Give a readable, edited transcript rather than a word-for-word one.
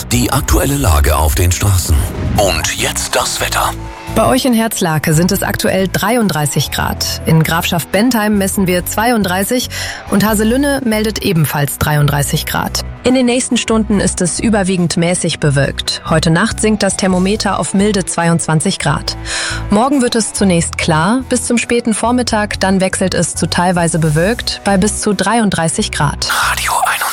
die aktuelle Lage auf den Straßen. Und jetzt das Wetter. Bei euch in Herzlake sind es aktuell 33 Grad. In Grafschaft Bentheim messen wir 32 und Haselünne meldet ebenfalls 33 Grad. In den nächsten Stunden ist es überwiegend mäßig bewölkt. Heute Nacht sinkt das Thermometer auf milde 22 Grad. Morgen wird es zunächst klar, bis zum späten Vormittag, dann wechselt es zu teilweise bewölkt bei bis zu 33 Grad. Radio 100.